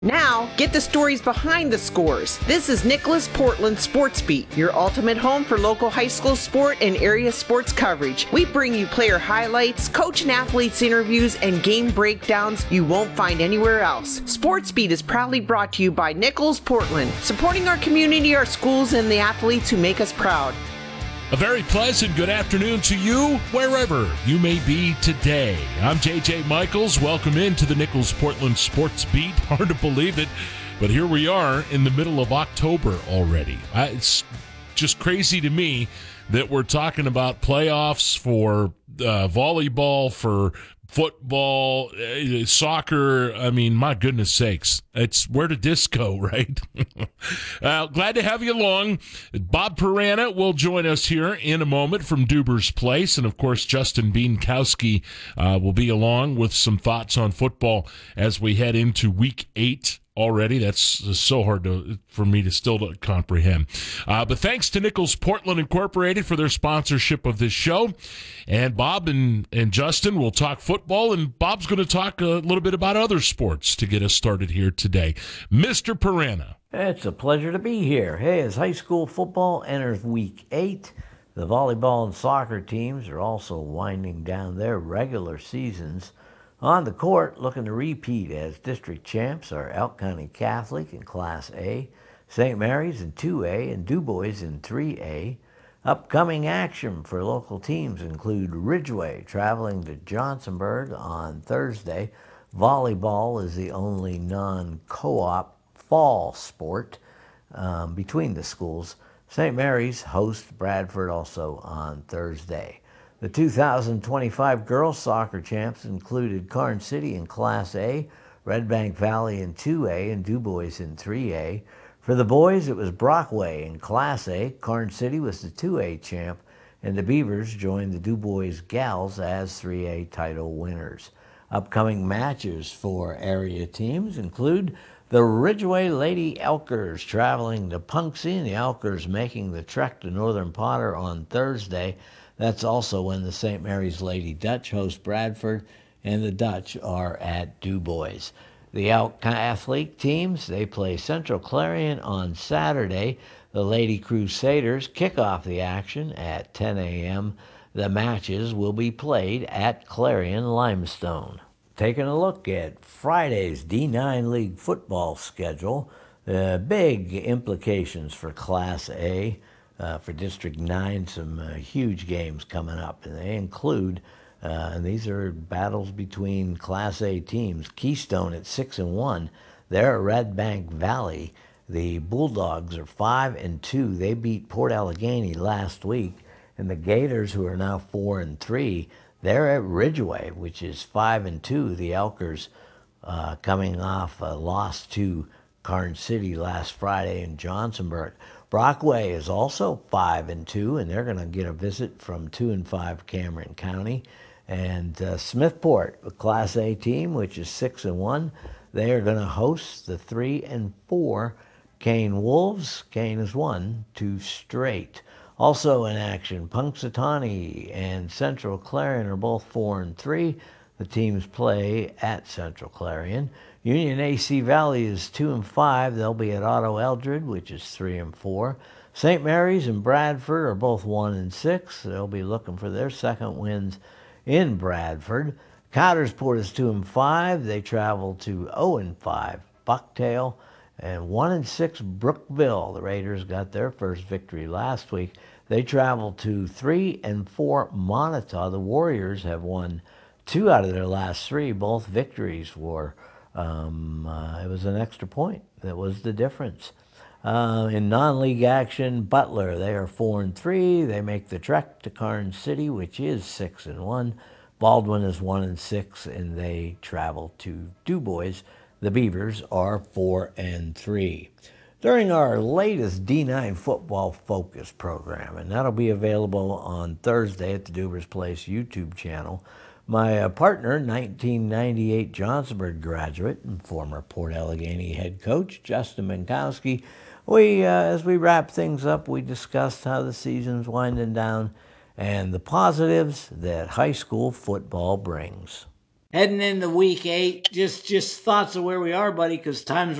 Now, get the stories behind the scores. This is Nicholas Portland Sports Beat, your ultimate home for local high school sport and area sports coverage. We bring you player highlights, coach and athletes interviews, and game breakdowns you won't find anywhere else. Sports Beat is proudly brought to you by Nicholas Portland, supporting our community, our schools, and the athletes who make us proud. A very pleasant good afternoon to you, wherever you may be today. I'm J.J. Michaels. Welcome into the Nichols Portland Sports Beat. Hard to believe it, but here we are in the middle of October already. It's just crazy to me that we're talking about playoffs for volleyball, for football, soccer. I mean, my goodness sakes. It's where did this go, right? Glad to have you along. Bob Perrana will join us here in a moment from Duber's Place. And, of course, Justin Bienkowski will be along with some thoughts on football as we head into Week 8 already. That's so hard for me to still comprehend. But thanks to Nichols Portland Incorporated for their sponsorship of this show. And Bob and Justin will talk football, and Bob's going to talk a little bit about other sports to get us started here today. Mr. Perrana. It's a pleasure to be here. Hey, as high school football enters Week 8, the volleyball and soccer teams are also winding down their regular seasons. On the court, looking to repeat as district champs are Elk County Catholic in Class A, St. Mary's in 2A, and DuBois in 3A. Upcoming action for local teams include Ridgeway traveling to Johnsonburg on Thursday. Volleyball is the only non-co-op fall sport between the schools. St. Mary's hosts Bradford also on Thursday. The 2025 girls soccer champs included Karn City in Class A, Red Bank Valley in 2A, and DuBois in 3A. For the boys, it was Brockway in Class A. Karn City was the 2A champ, and the Beavers joined the DuBois Gals as 3A title winners. Upcoming matches for area teams include the Ridgeway Lady Elkers traveling to Punxsutawney, and the Elkers making the trek to Northern Potter on Thursday. That's also when the St. Mary's Lady Dutch host Bradford, and the Dutch are at DuBois. The Elk Catholic teams, they play Central Clarion on Saturday. The Lady Crusaders kick off the action at 10 a.m. The matches will be played at Clarion Limestone. Taking a look at Friday's D9 League football schedule, big implications for Class A. For District 9, some huge games coming up, and they include, and these are battles between Class A teams. Keystone at 6-1, they're at Red Bank Valley. The Bulldogs are 5-2. They beat Port Allegheny last week, and the Gators, who are now 4-3, they're at Ridgeway, which is 5-2. The Elkers coming off a loss to Karn City last Friday in Johnsonburg. Brockway is also 5-2, and they're going to get a visit from 2-5 Cameron County. And Smithport, a Class A team, which is 6-1, they are going to host the 3-4 Kane Wolves. Kane has won 2 straight. Also in action, Punxsutawney and Central Clarion are both 4-3. The teams play at Central Clarion. Union AC Valley is 2-5. They'll be at Otto Eldred, which is 3-4. St. Mary's and Bradford are both 1-6. They'll be looking for their second wins in Bradford. Coudersport is 2-5. They travel to 0-5 Bucktail, and 1-6 Brookville. The Raiders got their first victory last week. They travel to 3-4 Montauk. The Warriors have won 2 out of their last 3. Both victories were it was an extra point that was the difference. In non-league action, Butler, they are 4-3. They make the trek to Karn City, which is 6-1. Baldwin is 1-6, and they travel to DuBois. The Beavers are 4-3. During our latest D9 Football Focus program, and that'll be available on Thursday at the Duber's Place YouTube channel, my partner, 1998 Johnsonburg graduate and former Port Allegheny head coach, Justin Bienkowski, as we wrap things up, we discussed how the season's winding down and the positives that high school football brings. Heading into week 8, just thoughts of where we are, buddy, because time's